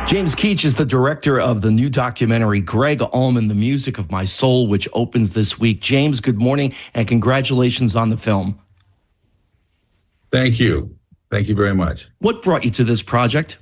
James Keach is the director of the new documentary, Gregg Allman, The Music of My Soul, which opens this week. James, good morning and congratulations on the film. Thank you. Thank you very much. What brought you to this project?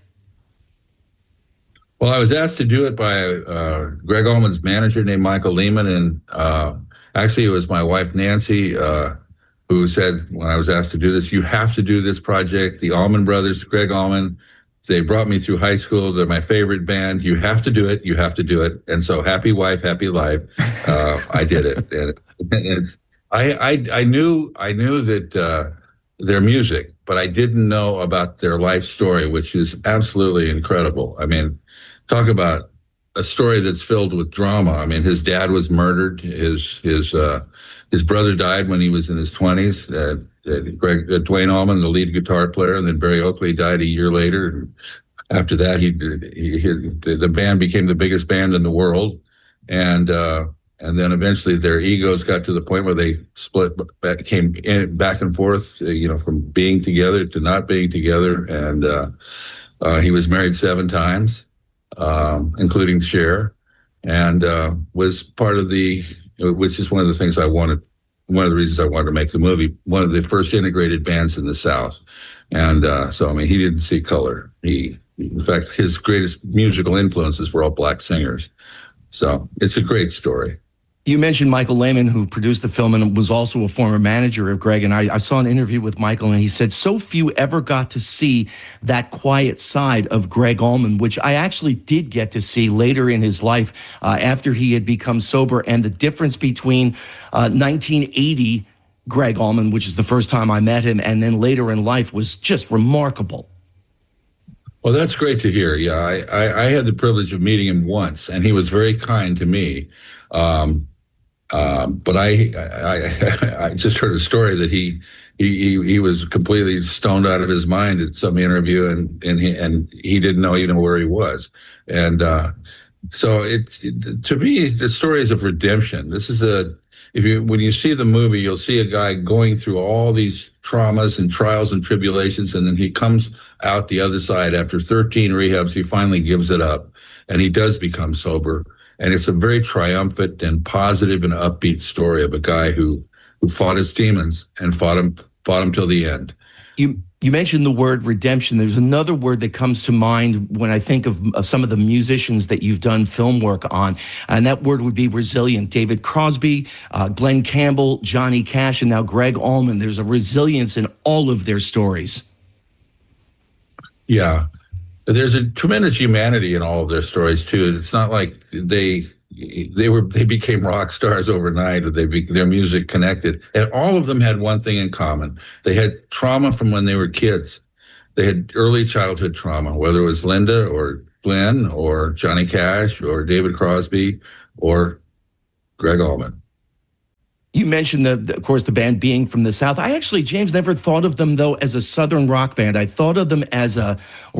Well, I was asked to do it by Gregg Allman's manager named Michael Lehman, and actually it was my wife, Nancy, who said when I was asked to do this, you have to do this project. The Allman Brothers, Gregg Allman, they brought me through high school. They're my favorite band. You have to do it. You have to do it. And so happy wife, happy life. I did it. And I knew that their music, but I didn't know about their life story, which is absolutely incredible. I mean, talk about a story that's filled with drama. I mean, his dad was murdered. His brother died when he was in his 20s. Duane Allman, the lead guitar player, and then Berry Oakley died a year later. After that, the band became the biggest band in the world, and then eventually their egos got to the point where they split, came back and forth, from being together to not being together. And he was married 7 times, including Cher, and was part of which is one of the things I wanted. One of the reasons I wanted to make the movie, one of the first integrated bands in the South. And so, I mean, he didn't see color. In fact, his greatest musical influences were all black singers. So it's a great story. You mentioned Michael Lehman, who produced the film and was also a former manager of Gregg. And I saw an interview with Michael, and he said so few ever got to see that quiet side of Gregg Allman, which I actually did get to see later in his life after he had become sober. And the difference between 1980 Gregg Allman, which is the first time I met him, and then later in life was just remarkable. Well, that's great to hear. Yeah, I had the privilege of meeting him once, and he was very kind to me. But I just heard a story that he was completely stoned out of his mind at some interview, and he didn't know even where he was. And so to me, the story is of redemption. This is when you see the movie, you'll see a guy going through all these traumas and trials and tribulations, and then he comes out the other side after 13 rehabs. He finally gives it up, and he does become sober. And it's a very triumphant and positive and upbeat story of a guy who fought his demons and fought him till the end. You mentioned the word redemption. There's another word that comes to mind when I think of some of the musicians that you've done film work on, and that word would be resilient. David Crosby, Glenn Campbell, Johnny Cash, and now Gregg Allman. There's a resilience in all of their stories. Yeah. There's a tremendous humanity in all of their stories too. It's not like they became rock stars overnight, or their music connected. And all of them had one thing in common: they had trauma from when they were kids. They had early childhood trauma, whether it was Linda or Glenn or Johnny Cash or David Crosby or Gregg Allman. You mentioned, of course, the band being from the South. I actually, James, never thought of them, though, as a Southern rock band. I thought of them as a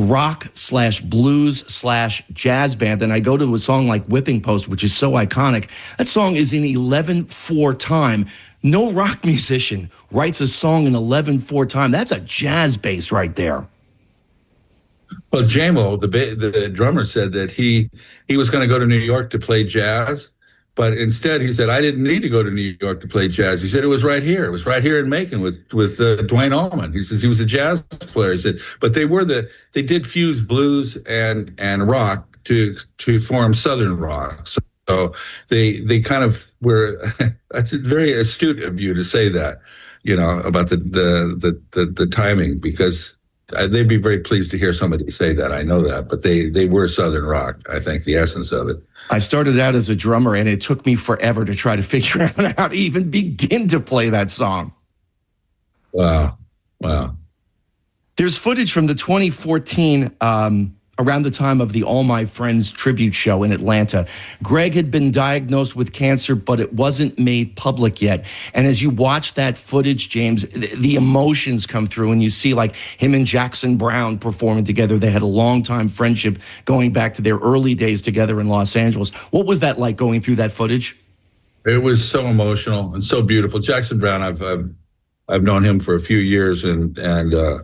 rock/blues/jazz band. And I go to a song like Whipping Post, which is so iconic. That song is in 11/4 time. No rock musician writes a song in 11/4 time. That's a jazz bass right there. Well, Jamo, the drummer, said that he was going to go to New York to play jazz. But instead, he said, I didn't need to go to New York to play jazz. He said it was right here. It was right here in Macon with Duane Allman. He says he was a jazz player. He said, but they did fuse blues and rock to form Southern rock. So they kind of were. That's very astute of you to say that, about the timing, because they'd be very pleased to hear somebody say that. I know that, but they were Southern rock. I think the essence of it. I started out as a drummer, and it took me forever to try to figure out how to even begin to play that song. Wow. There's footage from the 2014, around the time of the All My Friends tribute show in Atlanta. Gregg had been diagnosed with cancer, but it wasn't made public yet. And as you watch that footage, James, the emotions come through, and you see like him and Jackson Browne performing together. They had a long-time friendship going back to their early days together in Los Angeles. What was that like going through that footage? It was so emotional and so beautiful. Jackson Browne, I've known him for a few years, and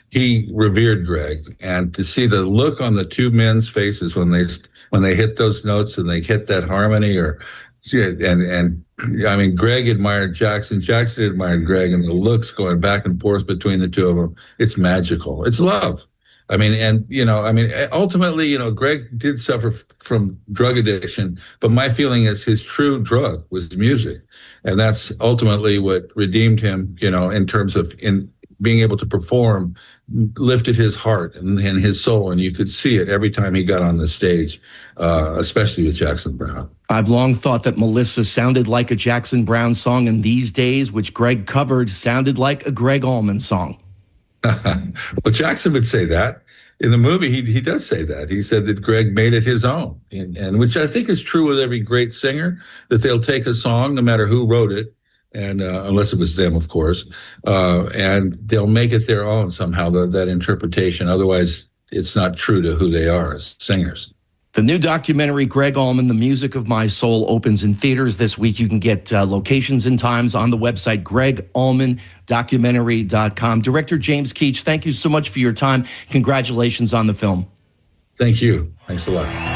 he revered Greg, and to see the look on the two men's faces when they hit those notes and they hit that harmony, and I mean, Greg admired Jackson, Jackson admired Greg, and the looks going back and forth between the two of them, it's magical. It's love. I mean, and, ultimately, Greg did suffer from drug addiction, but my feeling is his true drug was music. And that's ultimately what redeemed him, in terms of in being able to perform, lifted his heart and his soul. And you could see it every time he got on the stage, especially with Jackson Browne. I've long thought that Melissa sounded like a Jackson Browne song, and These Days, which Greg covered, sounded like a Greg Allman song. Well, Jackson would say that. In the movie, he does say that. He said that Greg made it his own, and which I think is true with every great singer, that they'll take a song, no matter who wrote it, and unless it was them, of course, and they'll make it their own somehow, that interpretation. Otherwise, it's not true to who they are as singers. The new documentary, Greg Allman, The Music of My Soul, opens in theaters this week. You can get locations and times on the website, GregAllmanDocumentary.com. Director James Keach, thank you so much for your time. Congratulations on the film. Thank you. Thanks a lot.